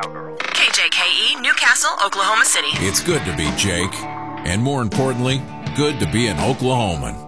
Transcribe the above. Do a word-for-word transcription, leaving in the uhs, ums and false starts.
K J K E, Newcastle, Oklahoma City. It's good to be Jake. And more importantly, good to be an Oklahoman.